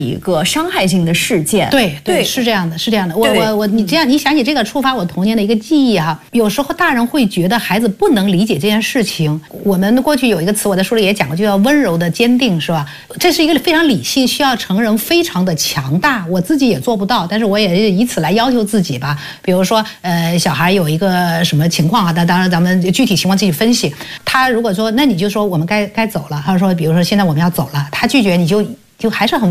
一个伤害性的事件。 对，是这样的，是这样的。你想起这个触发我童年的一个记忆哈。有时候大人会觉得孩子不能理解这件事情。我们过去有一个词，我在书里也讲过，就叫温柔的坚定，是吧？这是一个非常理性，需要成人非常的强大。我自己也做不到，但是我也以此来要求自己吧。比如说，小孩有一个什么情况啊？当然咱们具体情况自己分析。他如果说，那你就说我们该走了。他说，比如说现在我们要走了，他拒绝，你就还是很